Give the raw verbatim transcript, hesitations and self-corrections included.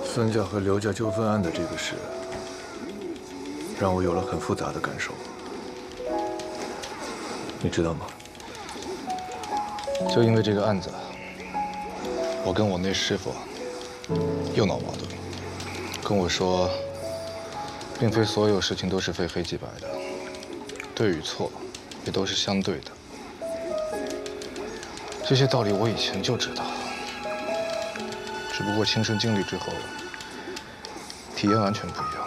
孙家和刘家纠纷案的这个事，让我有了很复杂的感受。你知道吗？ 就因为这个案子，我跟我那师傅又闹矛盾，跟我说，并非所有事情都是非黑即白的，对与错也都是相对的。这些道理我以前就知道，只不过亲身经历之后，体验完全不一样。